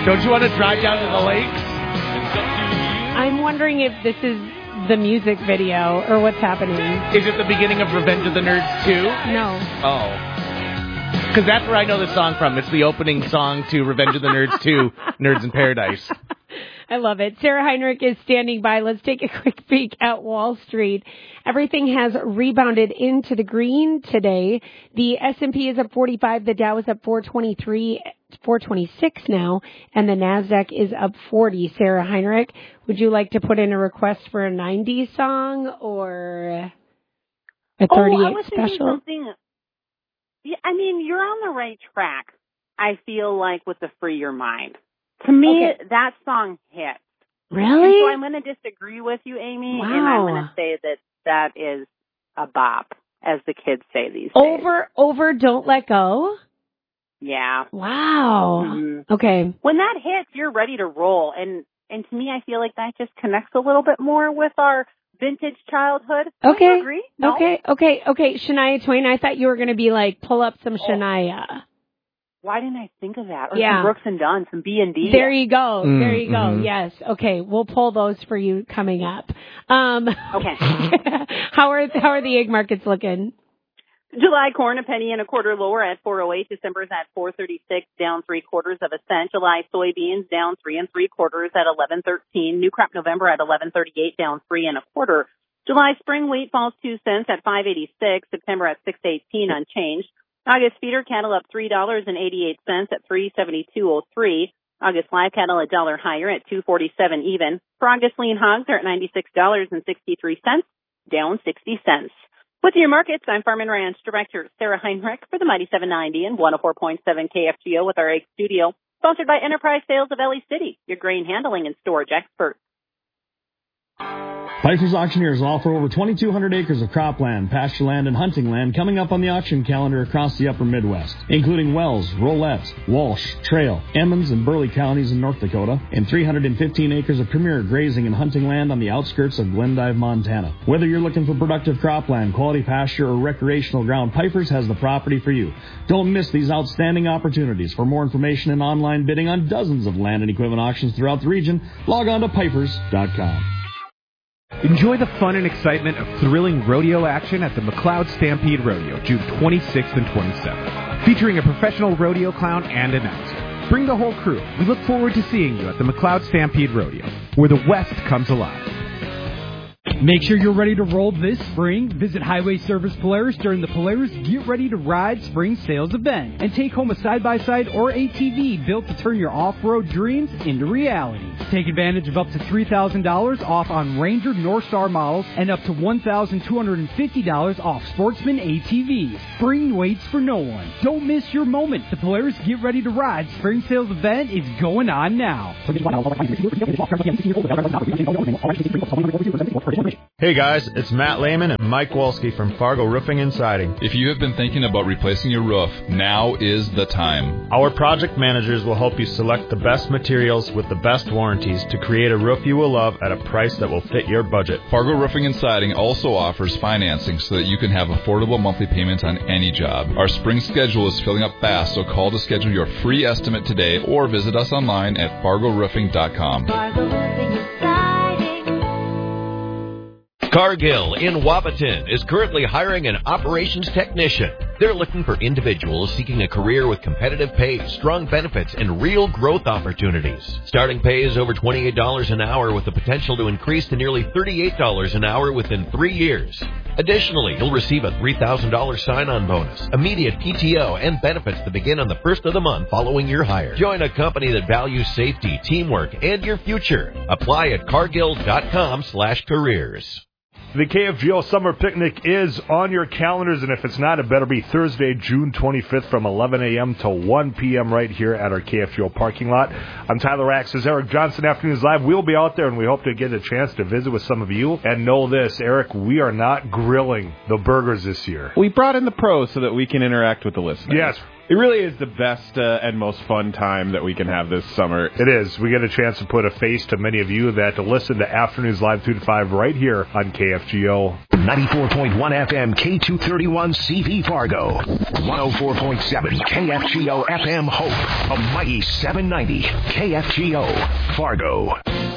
Don't you want to drive down to the lakes? I'm wondering if this is the music video or what's happening. Is it the beginning of Revenge of the Nerds 2? No. Oh. Because that's where I know the song from. It's the opening song to Revenge of the Nerds 2, Nerds in Paradise. I love it. Sarah Heinrich is standing by. Let's take a quick peek at Wall Street. Everything has rebounded into the green today. The S&P is up 45. The Dow is up 423, 426 now. And the NASDAQ is up 40. Sarah Heinrich, would you like to put in a request for a 90s song or a 38 I was special? Thinking something. Yeah, I mean, you're on the right track, I feel like, with the Free Your Mind. To me, that song hits. Really? And so I'm going to disagree with you, Amy, and I'm going to say that is a bop, as the kids say these days. Over, Don't Let Go? Yeah. Wow. Mm-hmm. Okay. When that hits, you're ready to roll. And to me, I feel like that just connects a little bit more with our vintage childhood. Okay. Do you agree? No? Okay. Shania Twain, I thought you were going to be like, pull up some Shania. Why didn't I think of that? Or some Brooks and Dunn, some B&D. There you go. There you go. Mm-hmm. Yes. Okay. We'll pull those for you coming up. Okay. How are the egg markets looking? July corn, a penny and a quarter lower at 4.08. December's at 4.36, down 3/4 of a cent. July soybeans down 3 3/4 at 11.13. New crop November at 11.38, down 3 1/4. July spring wheat falls 2 cents at 5.86. September at 6.18, unchanged. August feeder cattle up $3.88 at 3.7203. August live cattle $1 higher at 2.47 even. For August lean hogs are at $96.63, down 60 cents. With your markets, I'm Farm and Ranch Director Sarah Heinrich for the Mighty 790 and 104.7 KFGO with our egg studio, sponsored by Enterprise Sales of LA City, your grain handling and storage expert. Pfeiffer's Auctioneers offer over 2,200 acres of cropland, pasture land, and hunting land coming up on the auction calendar across the upper Midwest, including Wells, Rolette, Walsh, Trail, Emmons, and Burleigh counties in North Dakota, and 315 acres of premier grazing and hunting land on the outskirts of Glendive, Montana. Whether you're looking for productive cropland, quality pasture, or recreational ground, Pfeiffer's has the property for you. Don't miss these outstanding opportunities. For more information and online bidding on dozens of land and equipment auctions throughout the region, log on to Pfeifers.com. Enjoy the fun and excitement of thrilling rodeo action at the McLeod Stampede Rodeo, June 26th and 27th. Featuring a professional rodeo clown and announcer. Bring the whole crew. We look forward to seeing you at the McLeod Stampede Rodeo, where the West comes alive. Make sure you're ready to roll this spring. Visit Highway Service Polaris during the Polaris Get Ready to Ride Spring Sales event and take home a side-by-side or ATV built to turn your off-road dreams into reality. Take advantage of up to $3,000 off on Ranger Northstar models and up to $1,250 off Sportsman ATVs. Spring waits for no one. Don't miss your moment. The Polaris Get Ready to Ride Spring Sales event is going on now. Hey guys, it's Matt Lehman and Mike Wolski from Fargo Roofing and Siding. If you have been thinking about replacing your roof, now is the time. Our project managers will help you select the best materials with the best warranties to create a roof you will love at a price that will fit your budget. Fargo Roofing and Siding also offers financing so that you can have affordable monthly payments on any job. Our spring schedule is filling up fast, so call to schedule your free estimate today or visit us online at fargoroofing.com. Fargo Roofing and Siding. Cargill in Wapaton is currently hiring an operations technician. They're looking for individuals seeking a career with competitive pay, strong benefits, and real growth opportunities. Starting pay is over $28 an hour with the potential to increase to nearly $38 an hour within 3 years. Additionally, you'll receive a $3,000 sign-on bonus, immediate PTO, and benefits that begin on the first of the month following your hire. Join a company that values safety, teamwork, and your future. Apply at cargill.com/careers. The KFGO Summer Picnic is on your calendars, and if it's not, it better be Thursday, June 25th from 11 a.m. to 1 p.m. right here at our KFGO parking lot. I'm Tyler Rax. This is Eric Johnson, Afternoons Live. We'll be out there, and we hope to get a chance to visit with some of you. And know this, Eric, we are not grilling the burgers this year. We brought in the pros so that we can interact with the listeners. Yes. It really is the best and most fun time that we can have this summer. It is. We get a chance to put a face to many of you that listen to Afternoons Live 2 to 5 right here on KFGO. 94.1 FM K231 CV Fargo. 104.7 KFGO FM Hope. A mighty 790 KFGO Fargo.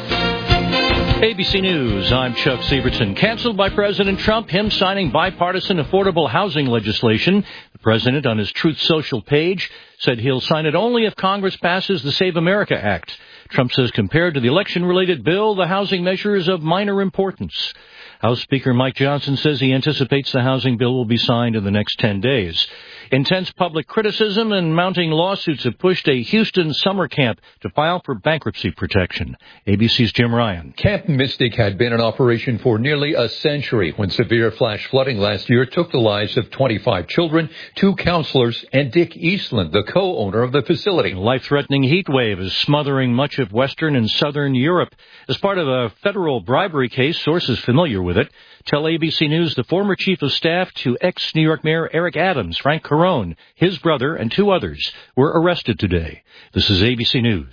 ABC News, I'm Chuck Sievertson. Canceled by President Trump, him signing bipartisan affordable housing legislation. The president, on his Truth Social page, said he'll sign it only if Congress passes the Save America Act. Trump says compared to the election-related bill, the housing measure is of minor importance. House Speaker Mike Johnson says he anticipates the housing bill will be signed in the next 10 days. Intense public criticism and mounting lawsuits have pushed a Houston summer camp to file for bankruptcy protection. ABC's Jim Ryan. Camp Mystic had been in operation for nearly a century when severe flash flooding last year took the lives of 25 children, 2 counselors, and Dick Eastland, the co-owner of the facility. A life-threatening heat wave is smothering much of Western and Southern Europe. As part of a federal bribery case, sources familiar with it tell ABC News the former chief of staff to ex-New York Mayor Eric Adams, Frank Carone, his brother, and 2 others were arrested today. This is ABC News.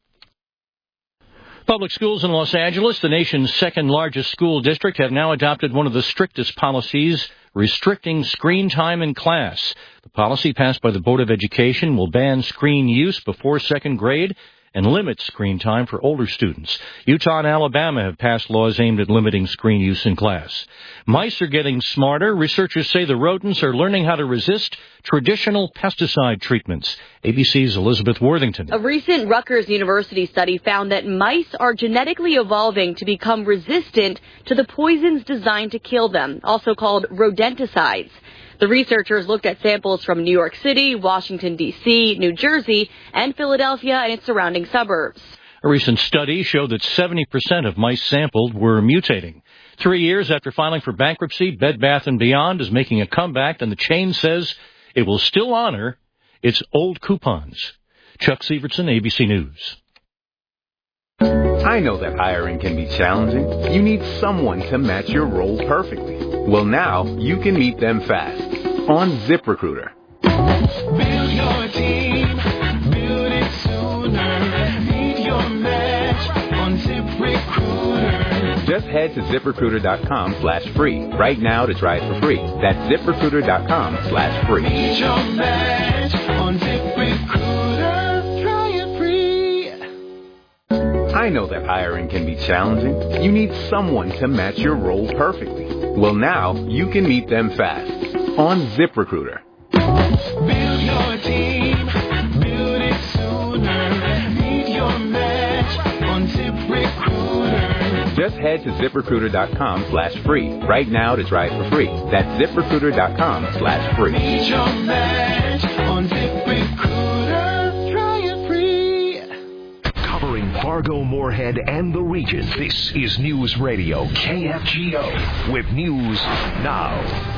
Public schools in Los Angeles, the nation's second-largest school district, have now adopted one of the strictest policies restricting screen time in class. The policy passed by the Board of Education will ban screen use before 2nd grade and limit screen time for older students. Utah and Alabama have passed laws aimed at limiting screen use in class. Mice are getting smarter. Researchers say the rodents are learning how to resist traditional pesticide treatments. ABC's Elizabeth Worthington. A recent Rutgers University study found that mice are genetically evolving to become resistant to the poisons designed to kill them, also called rodenticides. The researchers looked at samples from New York City, Washington, D.C., New Jersey, and Philadelphia and its surrounding suburbs. A recent study showed that 70% of mice sampled were mutating. 3 years after filing for bankruptcy, Bed Bath & Beyond is making a comeback, and the chain says it will still honor its old coupons. Chuck Sievertson, ABC News. I know that hiring can be challenging. You need someone to match your role perfectly. Well, now you can meet them fast on ZipRecruiter. Build your team, build it sooner. Meet your match on ZipRecruiter. Just head to ZipRecruiter.com/free right now to try it for free. That's ZipRecruiter.com/free. Meet your match on ZipRecruiter. Try it free. I know that hiring can be challenging. You need someone to match your role perfectly. Well, now you can meet them fast on ZipRecruiter. Build your team, build it sooner. Meet your match on ZipRecruiter. Just head to ZipRecruiter.com/free right now to try it for free. That's ZipRecruiter.com/free. Meet your match on ZipRecruiter. Try it free. Covering Fargo, Moorhead, and the region, this is News Radio KFGO with News Now.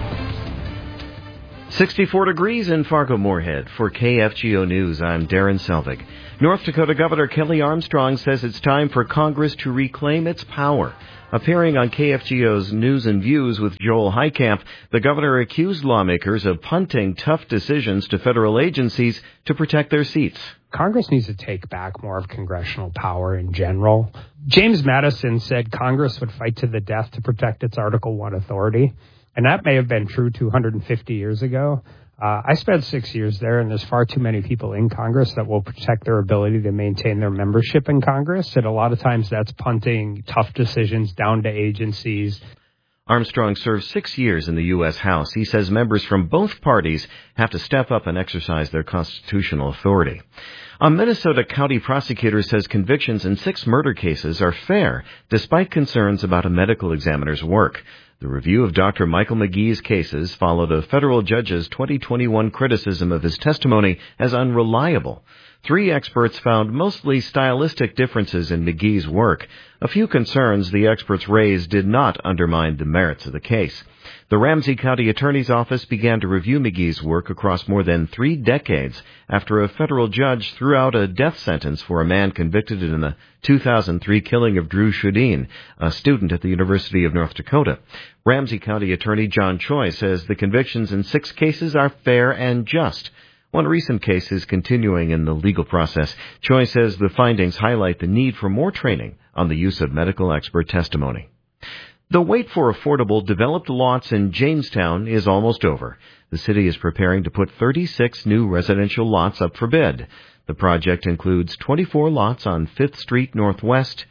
64 degrees in Fargo, Moorhead. For KFGO News, I'm Darren Selvig. North Dakota Governor Kelly Armstrong says it's time for Congress to reclaim its power. Appearing on KFGO's News and Views with Joel Heitkamp, the governor accused lawmakers of punting tough decisions to federal agencies to protect their seats. Congress needs to take back more of congressional power in general. James Madison said Congress would fight to the death to protect its Article 1 authority, and that may have been true 250 years ago. I spent 6 years there, and there's far too many people in Congress that will protect their ability to maintain their membership in Congress, and a lot of times that's punting tough decisions down to agencies. Armstrong served 6 years in the U.S. House. He says members from both parties have to step up and exercise their constitutional authority. A Minnesota county prosecutor says convictions in 6 murder cases are fair, despite concerns about a medical examiner's work. The review of Dr. Michael McGee's cases followed a federal judge's 2021 criticism of his testimony as unreliable. 3 experts found mostly stylistic differences in McGee's work. A few concerns the experts raised did not undermine the merits of the case. The Ramsey County Attorney's Office began to review McGee's work across more than 3 decades after a federal judge threw out a death sentence for a man convicted in the 2003 killing of Drew Shudeen, a student at the University of North Dakota. Ramsey County Attorney John Choi says the convictions in 6 cases are fair and just. One recent case is continuing in the legal process. Choi says the findings highlight the need for more training on the use of medical expert testimony. The wait for affordable developed lots in Jamestown is almost over. The city is preparing to put 36 new residential lots up for bid. The project includes 24 lots on 5th Street Northeast,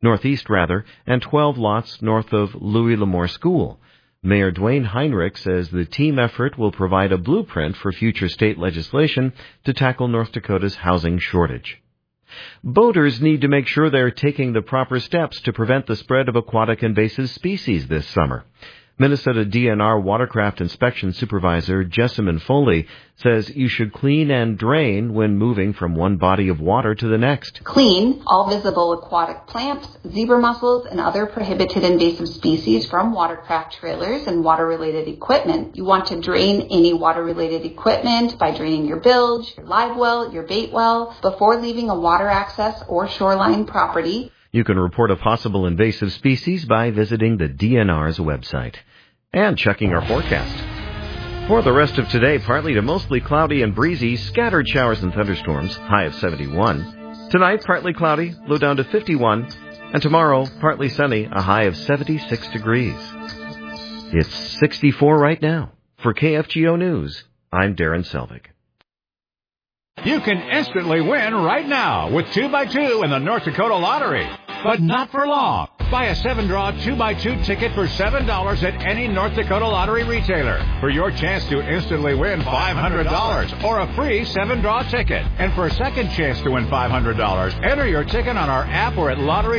and 12 lots north of Louis L'Amour School. Mayor Dwayne Heinrich says the team effort will provide a blueprint for future state legislation to tackle North Dakota's housing shortage. Boaters need to make sure they're taking the proper steps to prevent the spread of aquatic invasive species this summer. Minnesota DNR Watercraft Inspection Supervisor Jessamine Foley says you should clean and drain when moving from one body of water to the next. Clean all visible aquatic plants, zebra mussels, and other prohibited invasive species from watercraft trailers and water-related equipment. You want to drain any water-related equipment by draining your bilge, your live well, your bait well, before leaving a water access or shoreline property. You can report a possible invasive species by visiting the DNR's website and checking our forecast. For the rest of today, partly to mostly cloudy and breezy, scattered showers and thunderstorms, high of 71. Tonight, partly cloudy, low down to 51. And tomorrow, partly sunny, a high of 76 degrees. It's 64 right now. For KFGO News, I'm Darren Selvig. You can instantly win right now with 2x2 in the North Dakota Lottery. But not for long. Buy a 7-draw 2x2 ticket for $7 at any North Dakota Lottery retailer for your chance to instantly win $500 or a free 7-draw ticket. And for a second chance to win $500, enter your ticket on our app or at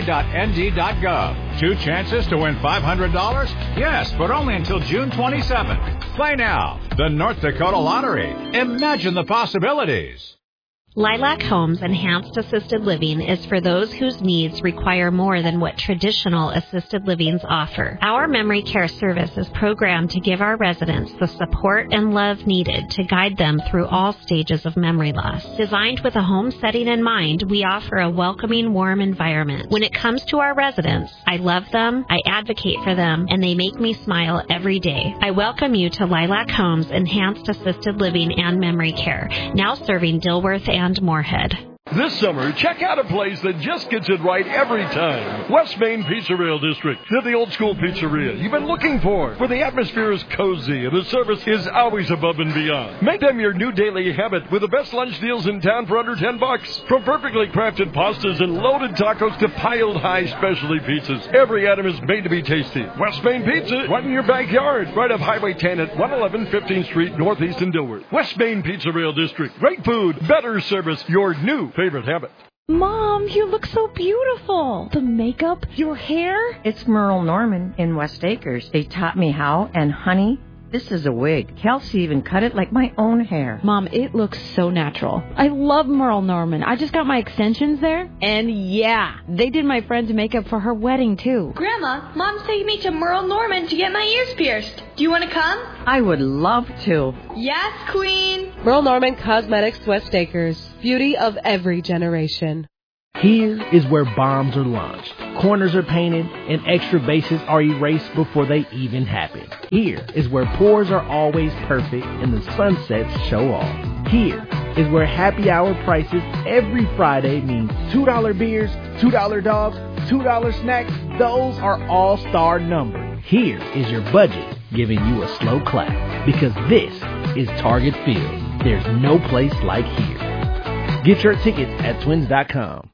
lottery.nd.gov. 2 chances to win $500? Yes, but only until June 27th. Play now. The North Dakota Lottery. Imagine the possibilities. Lilac Homes Enhanced Assisted Living is for those whose needs require more than what traditional assisted livings offer. Our memory care service is programmed to give our residents the support and love needed to guide them through all stages of memory loss. Designed with a home setting in mind, we offer a welcoming, warm environment. When it comes to our residents, I love them, I advocate for them, and they make me smile every day. I welcome you to Lilac Homes Enhanced Assisted Living and Memory Care, now serving Dilworth and Moorhead. This summer, check out a place that just gets it right every time. West Main Pizza Rail District. They're the old school pizzeria you've been looking for, where the atmosphere is cozy and the service is always above and beyond. Make them your new daily habit with the best lunch deals in town for under $10. From perfectly crafted pastas and loaded tacos to piled high specialty pizzas, every item is made to be tasty. West Main Pizza, right in your backyard, right off Highway 10 at 111 15th Street, Northeast in Dilworth. West Main Pizza Rail District. Great food, better service, your new favorite habit. Mom, you look so beautiful. The makeup, your hair. It's Merle Norman in West Acres. They taught me how, and honey, this is a wig. Kelsey even cut it like my own hair. Mom, it looks so natural. I love Merle Norman. I just got my extensions there. And yeah, they did my friend's makeup for her wedding too. Grandma, Mom's taking me to Merle Norman to get my ears pierced. Do you want to come? I would love to. Yes, Queen. Merle Norman Cosmetics, West Acres. Beauty of every generation. Here is where bombs are launched, corners are painted, and extra bases are erased before they even happen. Here is where pours are always perfect and the sunsets show off. Here is where happy hour prices every Friday means $2 beers, $2 dogs, $2 snacks. Those are all star numbers. Here is your budget giving you a slow clap, because this is Target Field. There's no place like here. Get your tickets at twins.com.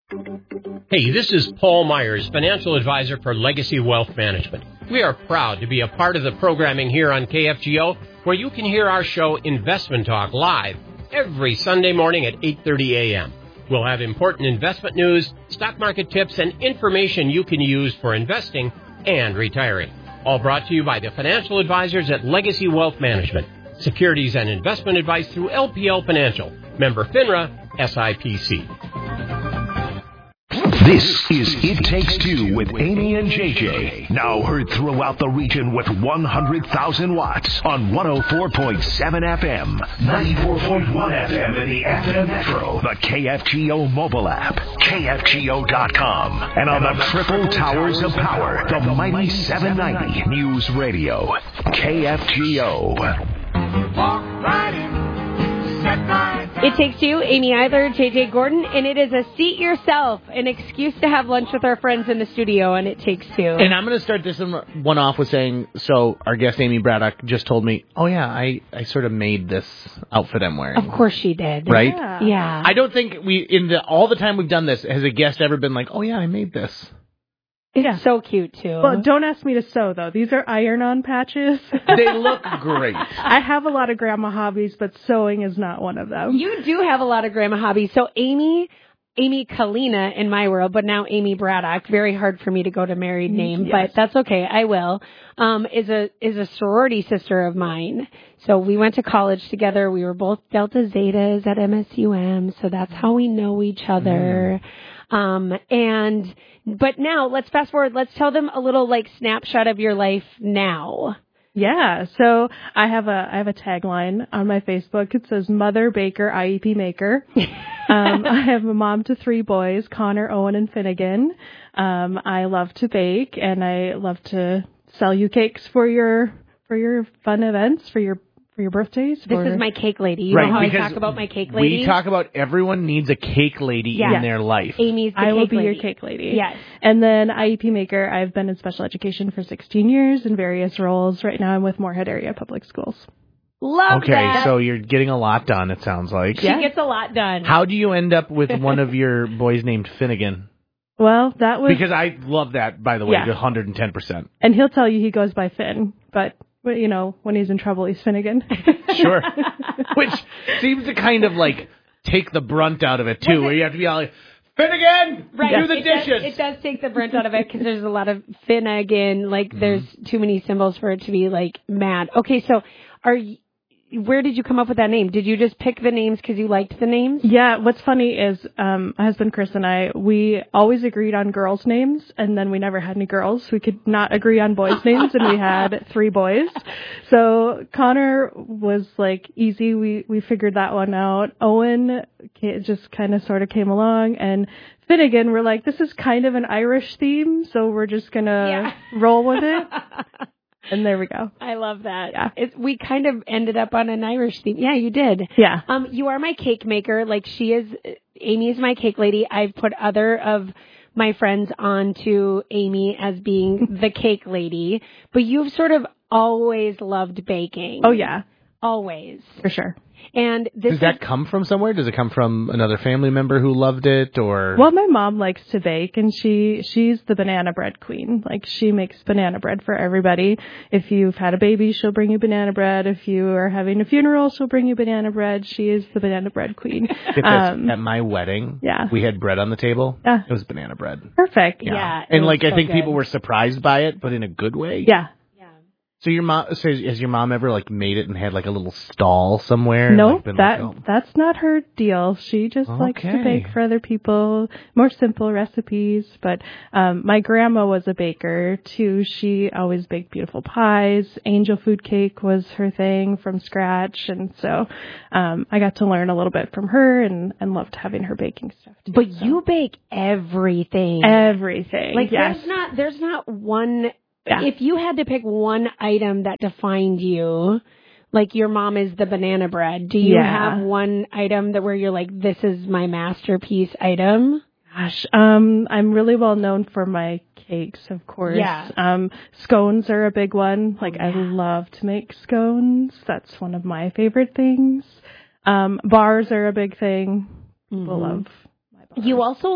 Hey, this is Paul Myers, financial advisor for Legacy Wealth Management. We are proud to be a part of the programming here on KFGO, where you can hear our show Investment Talk live every Sunday morning at 8:30 a.m. We'll have important investment news, stock market tips, and information you can use for investing and retiring. All brought to you by the financial advisors at Legacy Wealth Management. Securities and investment advice through LPL Financial. Member FINRA, SIPC. This is It Takes Two with Amy and JJ. Now heard throughout the region with 100,000 watts on 104.7 FM, 94.1 FM in the FM Metro, the KFGO mobile app, KFGO.com, and on the triple towers of power, the mighty 790 News Radio, KFGO. Walk right in. It Takes Two, Amy Eidler, JJ Gordon, and it is a seat yourself, an excuse to have lunch with our friends in the studio, and It Takes Two. And I'm going to start this one off with saying, so our guest Amy Braddock just told me, oh yeah, I sort of made this outfit I'm wearing. Of course she did. Right? Yeah. I don't think all the time we've done this, has a guest ever been like, oh yeah, I made this. It's so cute, too. Well, don't ask me to sew, though. These are iron-on patches. They look great. I have a lot of grandma hobbies, but sewing is not one of them. You do have a lot of grandma hobbies. So Amy Kalina in my world, but now Amy Braddock, very hard for me to go to married name, but that's okay. I will. Is a sorority sister of mine. So we went to college together. We were both Delta Zetas at MSUM. So that's how we know each other. But now let's fast forward. Let's tell them a little snapshot of your life now. Yeah. So I have a tagline on my Facebook. It says Mother Baker, IEP Maker. I have a mom to 3 boys, Connor, Owen, and Finnegan. I love to bake and I love to sell you cakes for your fun events, for your birthdays. This is my cake lady. You know how I talk about my cake lady? We talk about everyone needs a cake lady in their life. Amy's the I will cake be lady. your cake lady. Yes. And then IEP Maker, I've been in special education for 16 years in various roles. Right now I'm with Moorhead Area Public Schools. Love that. Okay, so you're getting a lot done, it sounds like. She gets a lot done. How do you end up with one of your boys named Finnegan? Well, that was... Because I love that, by the way, 110%. And he'll tell you he goes by Finn, but... you know, when he's in trouble, he's Finnegan. Sure. Which seems to kind of take the brunt out of it, too, where you have to be all like, Finnegan! Right. Do the dishes! It does take the brunt out of it because there's a lot of Finnegan. There's too many symbols for it to be, mad. Okay, so where did you come up with that name? Did you just pick the names because you liked the names? Yeah, what's funny is my husband Chris and we always agreed on girls' names, and then we never had any girls. We could not agree on boys' names, and we had 3 boys. So Connor was easy. We figured that one out. Owen just kind of sort of came along, and Finnegan, we're like, this is kind of an Irish theme, so we're just going to roll with it. And there we go. I love that. Yeah. We kind of ended up on an Irish theme. Yeah, you did. Yeah. You are my cake maker. Amy is my cake lady. I've put other of my friends on to Amy as being the cake lady. But you've sort of always loved baking. Oh, yeah. Always. For sure. And does that come from somewhere? Does it come from another family member who loved it, or? Well, my mom likes to bake, and she's the banana bread queen. She makes banana bread for everybody. If you've had a baby, she'll bring you banana bread. If you are having a funeral, she'll bring you banana bread. She is the banana bread queen. At my wedding, we had bread on the table. It was banana bread. Perfect. Yeah. And I think people were surprised by it, but in a good way. Yeah. So has your mom ever made it and had a little stall somewhere? No, that's not her deal. She just likes to bake for other people, more simple recipes. But my grandma was a baker too. She always baked beautiful pies. Angel food cake was her thing from scratch, and so I got to learn a little bit from her and loved having her baking stuff too. But you bake everything. Everything. Yes. There's not one. Yeah. If you had to pick one item that defined you, your mom is the banana bread, do you have one item where you're this is my masterpiece item? Gosh, I'm really well known for my cakes, of course. Yeah. Scones are a big one. I love to make scones. That's one of my favorite things. Bars are a big thing. People love my bars. You also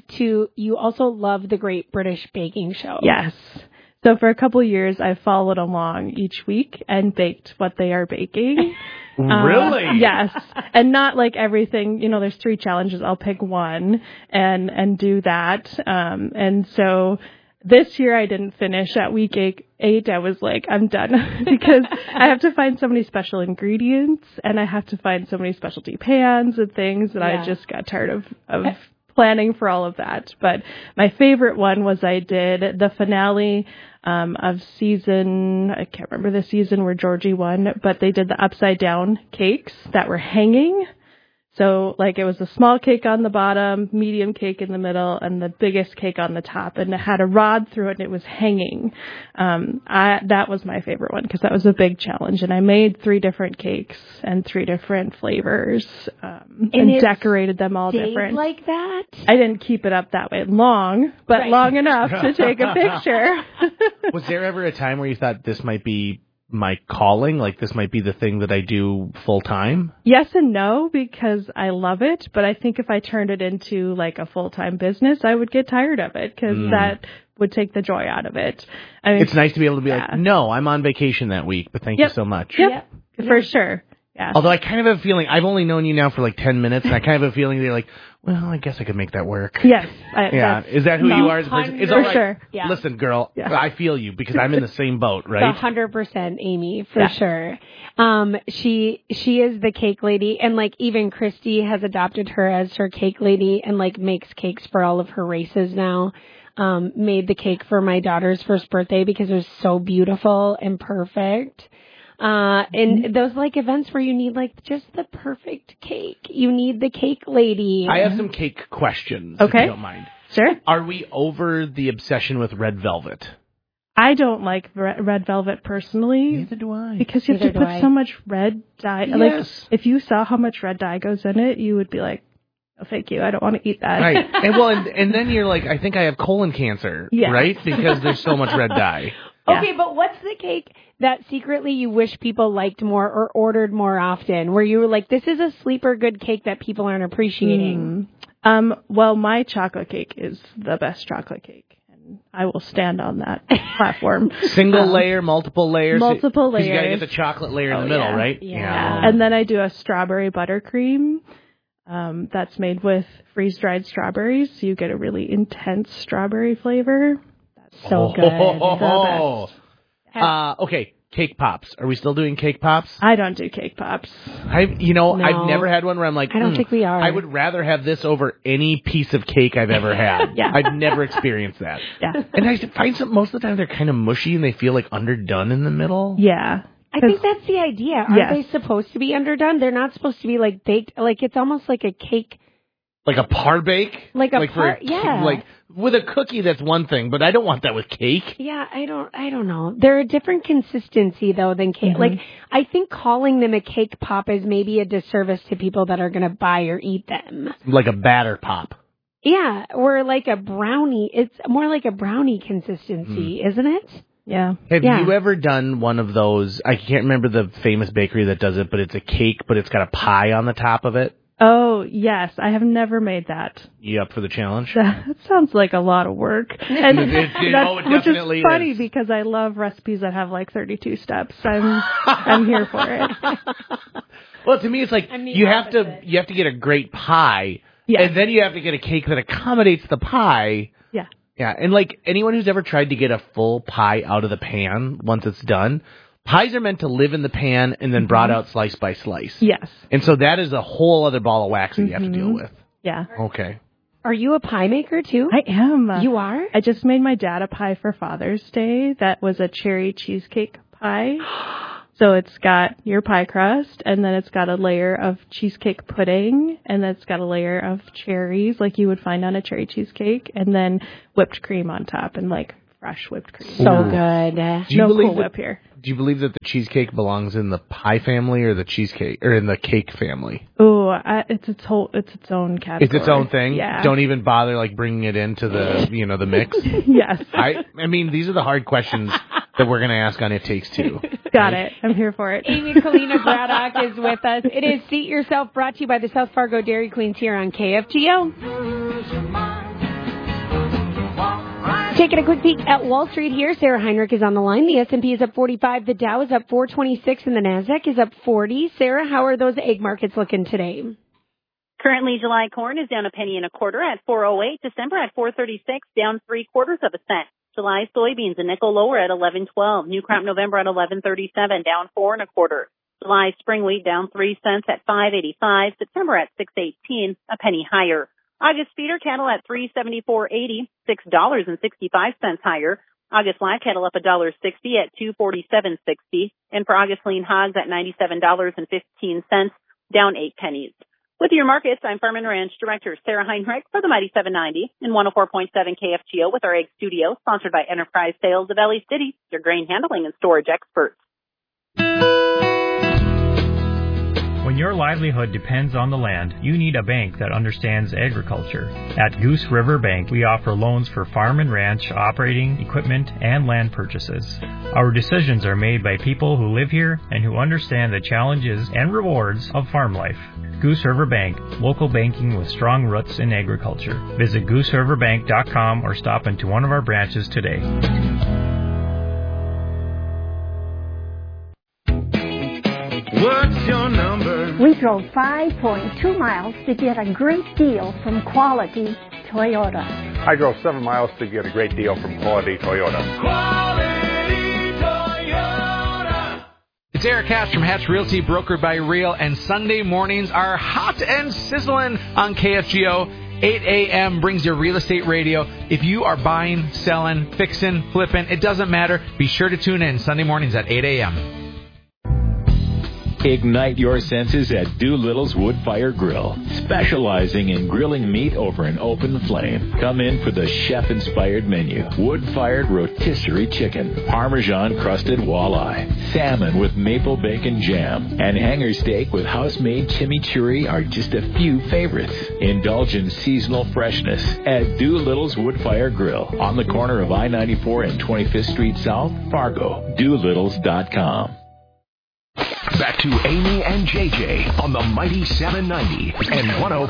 love the Great British Baking Show. Yes. So for a couple of years, I followed along each week and baked what they are baking. Really? Yes. And not everything, there's 3 challenges. I'll pick one and do that. And so this year I didn't finish at week 8. I was I'm done because I have to find so many special ingredients and I have to find so many specialty pans and things that I just got tired of planning for all of that. But my favorite one was I did the finale of season, I can't remember the season where Georgie won, but they did the upside down cakes that were hanging. So, like, it was a small cake on the bottom, medium cake in the middle, and the biggest cake on the top. And it had a rod through it, and it was hanging. That was my favorite one, because that was a big challenge. And I made 3 different cakes and 3 different flavors, and decorated them all different. Like that? I didn't keep it up that way long, but long enough to take a picture. Was there ever a time where you thought this might be my calling, like this might be the thing that I do full time? Yes and no, because I love it, but I think if I turned it into like a full-time business, I would get tired of it, because that would take the joy out of it. I mean, it's nice to be able to be like, no, I'm on vacation that week, but thank you so much. Yep. For sure. Yeah. Although I kind of have a feeling, I've only known you now for like 10 minutes, and I kind of have a feeling they're like, well, I guess I could make that work. Yes. Is that who you are as a person? It's all right. Sure. Yeah. Listen, girl, I feel you, because I'm in the same boat, right? 100%, Amy, for sure. She is the cake lady, and like even Christy has adopted her as her cake lady, and like makes cakes for all of her races now. Made the cake for my daughter's first birthday because it was so beautiful and perfect. And those like events where you need like just the perfect cake. You need the cake lady. I have some cake questions, if you don't mind. Sure. Are we over the obsession with red velvet? I don't like red velvet personally. Neither do I. Because you have to put so much red dye. Yes. Like, if you saw how much red dye goes in it, you would be like, oh, thank you. I don't want to eat that. Right. And then you're like, I think I have colon cancer, right? Because there's so much red dye. Okay, but what's the cake that secretly you wish people liked more or ordered more often, where you were like, this is a sleeper good cake that people aren't appreciating? Well, my chocolate cake is the best chocolate cake, and I will stand on that platform. Single layer, multiple layers? Multiple layers. You got to get the chocolate layer in the middle, right? Yeah. And then I do a strawberry buttercream. That's made with freeze-dried strawberries, so you get a really intense strawberry flavor. So good. The best. Okay, cake pops. Are we still doing cake pops? I don't do cake pops. I've never had one where I'm like, I don't think we are. I would rather have this over any piece of cake I've ever had. I've never experienced that. Yeah. And I find most of the time they're kind of mushy and they feel like underdone in the middle. Yeah. I think that's the idea. Aren't they supposed to be underdone? They're not supposed to be like baked. Like it's almost like a cake. Like a par bake? Like with a cookie, that's one thing, but I don't want that with cake. Yeah, I don't know. They're a different consistency though than cake. Like I think calling them a cake pop is maybe a disservice to people that are going to buy or eat them. Like a batter pop. Yeah, or like a brownie. It's more like a brownie consistency, isn't it? Yeah. Have you ever done one of those? I can't remember the famous bakery that does it, but it's a cake, but it's got a pie on the top of it. Oh, yes. I have never made that. You up for the challenge? That sounds like a lot of work. And it definitely which is funny because I love recipes that have like 32 steps. I'm here for it. Well, to me, it's like you have to get a great pie, and then you have to get a cake that accommodates the pie. Yeah. Yeah, and like anyone who's ever tried to get a full pie out of the pan once it's done, pies are meant to live in the pan and then brought out slice by slice. Yes. And so that is a whole other ball of wax that you have to deal with. Yeah. Okay. Are you a pie maker too? I am. You are? I just made my dad a pie for Father's Day. That was a cherry cheesecake pie. So it's got your pie crust, and then it's got a layer of cheesecake pudding, and then it's got a layer of cherries like you would find on a cherry cheesecake, and then whipped cream on top, and like fresh whipped cream. So good. No Cool Whip here. Do you believe that the cheesecake belongs in the pie family or the cheesecake or in the cake family? Oh, it's its own category. It's its own thing. Yeah. Don't even bother like bringing it into the the mix. Yes. I mean these are the hard questions that we're gonna ask on It Takes Two. Got it. I'm here for it. Amy Kalina Braddock is with us. It is Seat Yourself, brought to you by the South Fargo Dairy Queens here on KFGO. Taking a quick peek at Wall Street here. Sarah Heinrich is on the line. The S&P is up 45. The Dow is up 426, and the Nasdaq is up 40. Sarah, how are those egg markets looking today? Currently, July corn is down 1.25 pennies at 4.08. December at 4.36, down 0.75 cents. July soybeans a nickel lower at 11.12. New crop November at 11.37, down 4.25. July spring wheat down 3 cents at 5.85. September at 6.18, a penny higher. August feeder cattle at $374.80, $6.65 higher. August live cattle up $1.60 at $247.60, and for August lean hogs at $97.15, down 8 pennies. With your markets, I'm Farm and Ranch Director Sarah Heinrich for the Mighty 790 and 104.7 KFGO with our Egg Studio, sponsored by Enterprise Sales of Ellie City, your grain handling and storage experts. When your livelihood depends on the land, you need a bank that understands agriculture. At Goose River Bank, we offer loans for farm and ranch, operating, equipment, and land purchases. Our decisions are made by people who live here and who understand the challenges and rewards of farm life. Goose River Bank, local banking with strong roots in agriculture. Visit GooseRiverBank.com or stop into one of our branches today. What's your number? We drove 5.2 miles to get a great deal from Quality Toyota. I drove 7 miles to get a great deal from Quality Toyota. Quality Toyota. It's Eric Cash from Hatch Realty, brokered by Real, and Sunday mornings are hot and sizzling on KFGO. 8 a.m. brings your real estate radio. If you are buying, selling, fixing, flipping, it doesn't matter. Be sure to tune in Sunday mornings at 8 a.m. Ignite your senses at Doolittle's Wood Fire Grill, specializing in grilling meat over an open flame. Come in for the chef-inspired menu. Wood-fired rotisserie chicken, Parmesan-crusted walleye, salmon with maple bacon jam, and hanger steak with house-made chimichurri are just a few favorites. Indulge in seasonal freshness at Doolittle's Wood Fire Grill on the corner of I-94 and 25th Street South, Fargo. Doolittles.com. Back to Amy and JJ on the Mighty 790 and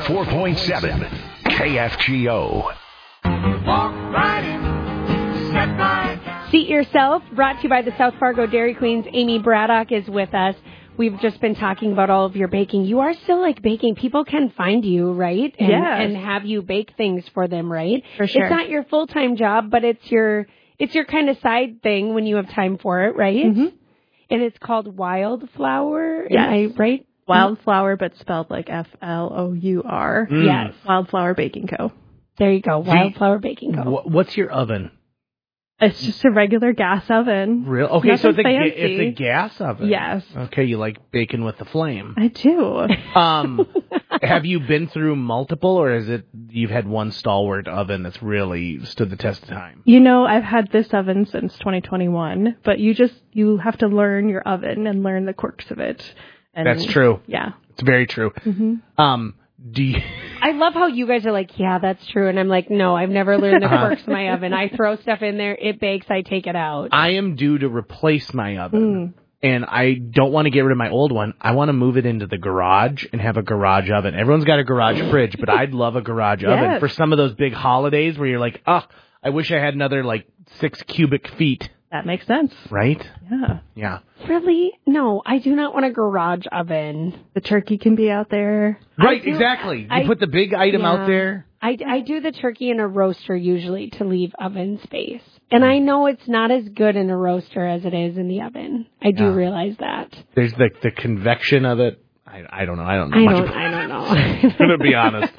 104.7 KFGO. Walk right in, step right. Seat Yourself, brought to you by the South Fargo Dairy Queens. Amy Braddock is with us. We've just been talking about all of your baking. You are still like baking. People can find you, right? And have you bake things for them, right? For sure. It's not your full-time job, but it's your kind of side thing when you have time for it, right? Mm-hmm. And it's called Wildflower. Yes. Am I right? Wildflower, but spelled like Flour. Yes. Wildflower Baking Co. There you go. Wildflower Baking Co. What's your oven? It's just a regular gas oven. Real? Okay, Nothing so it's fancy. a gas oven. Yes. Okay, you like baking with the flame. I do. Have you been through multiple, or is it you've had one stalwart oven that's really stood the test of time? You know, I've had this oven since 2021, but you have to learn your oven and learn the quirks of it. And That's true. Yeah. It's very true. Mm-hmm. I love how you guys are like, yeah, that's true. And I'm like, no, I've never learned the quirks of my oven. I throw stuff in there, it bakes, I take it out. I am due to replace my oven. And I don't want to get rid of my old one. I want to move it into the garage and have a garage oven. Everyone's got a garage fridge, but I'd love a garage oven for some of those big holidays where you're like, oh, I wish I had another 6 cubic feet. That makes sense. Right? Yeah. Yeah. Really? No, I do not want a garage oven. The turkey can be out there. Right, exactly. You put the big item out there. I do the turkey in a roaster usually to leave oven space. And I know it's not as good in a roaster as it is in the oven. I do realize that. There's the convection of it. I don't know. I don't know much about it. I don't know. I'm going to be honest.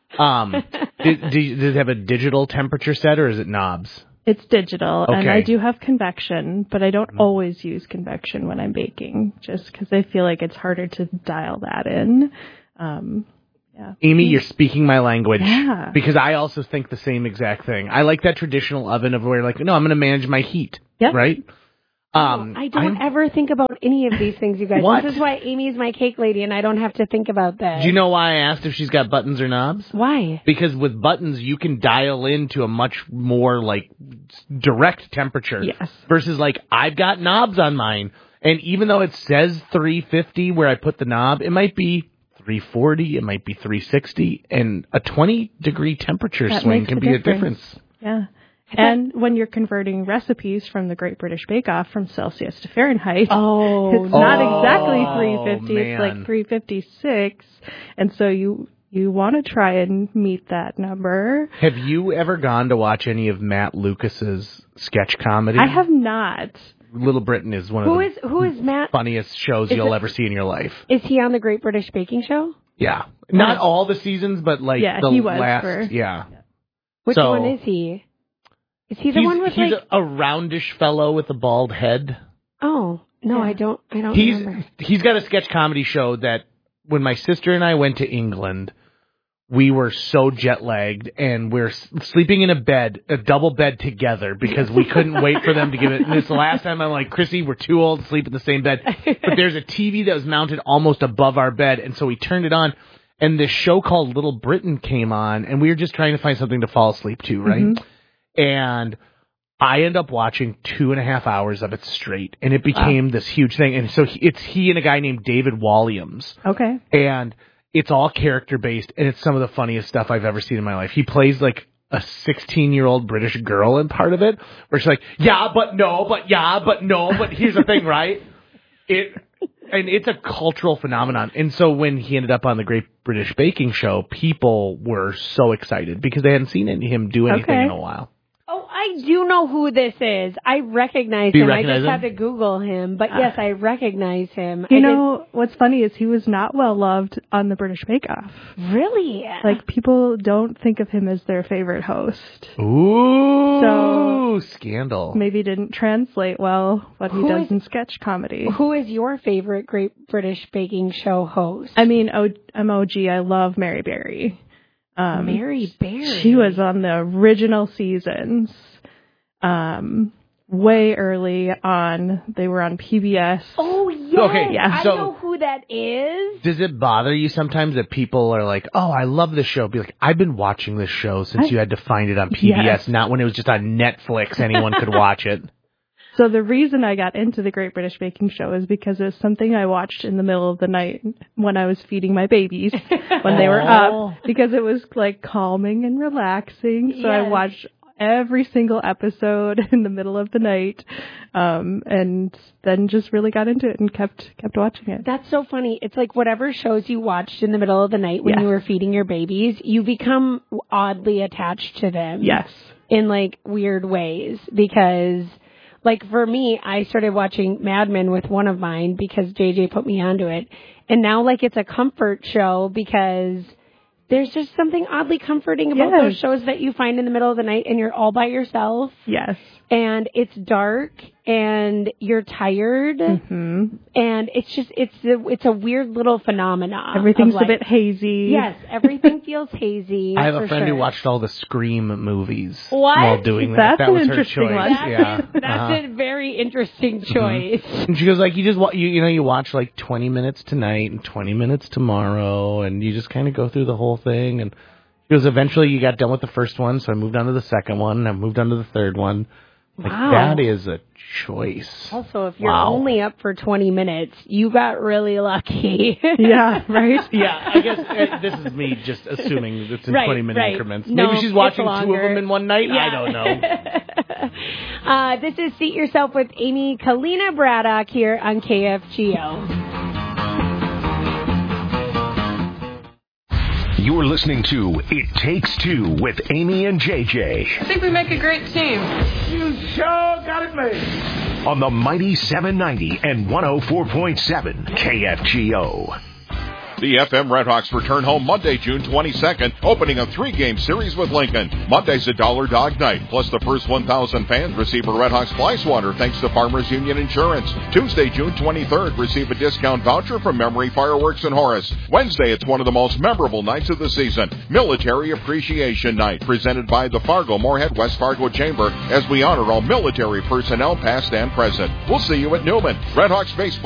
Does it have a digital temperature set or is it knobs? It's digital, Okay. and I do have convection, but I don't always use convection when I'm baking, just because I feel like it's harder to dial that in. Yeah. Amy, you're speaking my language. Yeah. Because I also think the same exact thing. I like that traditional oven of where no, I'm going to manage my heat. Yeah. Right? I don't ever think about any of these things, you guys. What? This is why Amy's my cake lady, and I don't have to think about that. Do you know why I asked if she's got buttons or knobs? Why? Because with buttons, you can dial into a much more, direct temperature. Yes. Versus, I've got knobs on mine, and even though it says 350 where I put the knob, it might be 340, it might be 360, and a 20-degree temperature swing can be a difference. Yeah. And when you're converting recipes from the Great British Bake Off from Celsius to Fahrenheit, it's not exactly 350, man. It's 356. And so you want to try and meet that number. Have you ever gone to watch any of Matt Lucas's sketch comedy? I have not. Little Britain is one of Who is Matt? funniest shows you'll ever see in your life. Is he on the Great British Baking Show? Yeah. Not all the seasons, but the he was last. Yeah. Which one is he? Is he the one with he's a roundish fellow with a bald head. Oh, no, I don't remember. He's got a sketch comedy show that when my sister and I went to England, we were so jet lagged, and we're sleeping in a double bed together because we couldn't wait for them to give it. And it's the last time I'm like, Chrissy, we're too old to sleep in the same bed. But there's a TV that was mounted almost above our bed, and so we turned it on, and this show called Little Britain came on, and we were just trying to find something to fall asleep to, right? Mm-hmm. And I ended up watching 2.5 hours of it straight, and it became this huge thing. And so it's he and a guy named David Walliams. Okay. And it's all character-based, and it's some of the funniest stuff I've ever seen in my life. He plays, like, a 16-year-old British girl in part of it, where she's like, yeah, but no, but here's the thing, right? And it's a cultural phenomenon. And so when he ended up on the Great British Baking Show, people were so excited because they hadn't seen him do anything in a while. I do know who this is. I recognize him. I just had to Google him. But yes, I recognize him. You know, what's funny is he was not well loved on the British Bake Off. Really? Like, people don't think of him as their favorite host. Ooh. So, scandal. Maybe didn't translate well what he does in sketch comedy. Who is your favorite Great British Baking Show host? I mean, I'm OG. I love Mary Berry. Mary Berry. She was on the original seasons. Way early on. They were on PBS. Oh, yes. Okay, yeah. So, I know who that is. Does it bother you sometimes that people are like, oh, I love this show? Be like, I've been watching this show since you had to find it on PBS, not when it was just on Netflix. Anyone could watch it. So the reason I got into the Great British Baking Show is because it was something I watched in the middle of the night when I was feeding my babies when they were up, because it was like calming and relaxing. So I watched every single episode in the middle of the night, and then just really got into it and kept watching it. That's so funny. It's like whatever shows you watched in the middle of the night when you were feeding your babies, you become oddly attached to them. Yes. In like weird ways, because like for me, I started watching Mad Men with one of mine because JJ put me onto it. And now like it's a comfort show because there's just something oddly comforting about those shows that you find in the middle of the night and you're all by yourself. Yes. And it's dark and you're tired. Mm-hmm. And it's just, it's a weird little phenomenon. Everything's a bit hazy. Yes. Everything feels hazy. I have a friend who watched all the Scream movies what? while doing that. That's that was an her interesting choice. one. That's a very interesting choice. Mm-hmm. And she goes like, you just you watch like 20 minutes tonight and 20 minutes tomorrow, and you just kind of go through the whole thing. And she goes, eventually you got done with the first one, so I moved on to the second one, and I moved on to the third one. Like, that is a choice. Also, if you're only up for 20 minutes, you got really lucky. Yeah, right? Yeah, I guess this is me just assuming it's in 20-minute increments. No, maybe she's watching 2 of them in one night. I don't know. This is Seat Yourself with Amy Kalina Braddock here on KFGO. You're listening to It Takes Two with Amy and JJ. I think we make a great team. You sure got it made. On the mighty 790 and 104.7 KFGO. The FM Redhawks return home Monday, June 22nd, opening a 3-game series with Lincoln. Monday's a Dollar Dog Night, plus the first 1,000 fans receive a Redhawks fly swatter thanks to Farmers Union Insurance. Tuesday, June 23rd, receive a discount voucher from Memory Fireworks in Horace. Wednesday, it's one of the most memorable nights of the season, Military Appreciation Night, presented by the Fargo-Moorhead West Fargo Chamber, as we honor all military personnel past and present. We'll see you at Newman. Redhawks baseball